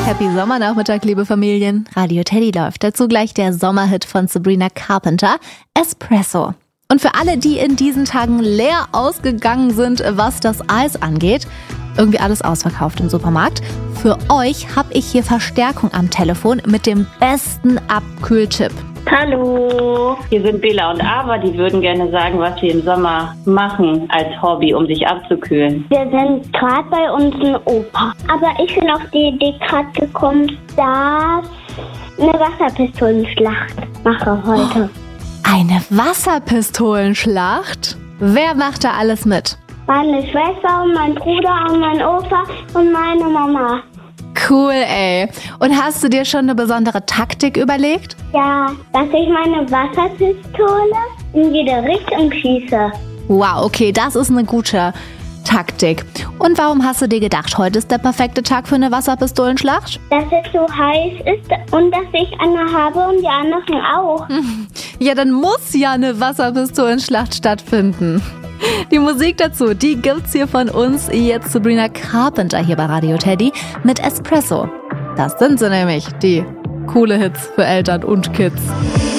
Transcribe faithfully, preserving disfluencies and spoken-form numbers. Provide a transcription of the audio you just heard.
Happy Sommernachmittag, liebe Familien. Radio Teddy läuft. Dazu gleich der Sommerhit von Sabrina Carpenter, Espresso. Und für alle, die in diesen Tagen leer ausgegangen sind, was das Eis angeht, irgendwie alles ausverkauft im Supermarkt, für euch habe ich hier Verstärkung am Telefon mit dem besten Abkühltipp. Hallo, hier sind Bela und Ava, die würden gerne sagen, was sie im Sommer machen als Hobby, um sich abzukühlen. Wir sind gerade bei unserem Opa. Aber ich bin auf die Idee gerade gekommen, dass eine Wasserpistolenschlacht mache heute. Eine Wasserpistolenschlacht? Wer macht da alles mit? Meine Schwester und mein Bruder und mein Opa und meine Mama. Cool, ey. Und hast du dir schon eine besondere Taktik überlegt? Ja, dass ich meine Wasserpistole in jede Richtung schieße. Wow, okay, das ist eine gute Taktik. Und warum hast du dir gedacht, heute ist der perfekte Tag für eine Wasserpistolenschlacht? Dass es so heiß ist und dass ich eine habe und die anderen auch. Ja, dann muss ja eine Wasserpistolenschlacht stattfinden. Die Musik dazu, die gibt's hier von uns. Jetzt Sabrina Carpenter hier bei Radio Teddy mit Espresso. Das sind sie nämlich, die coole Hits für Eltern und Kids.